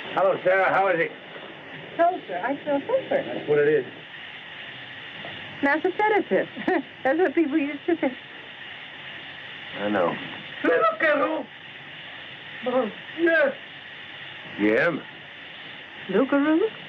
Hello, Sarah. How is it? Sulfur. I smell sulfur. That's what it is. That's a sedative. That's what people used to say. I know. Look at him. Oh, yes. Jim? Lucaroo?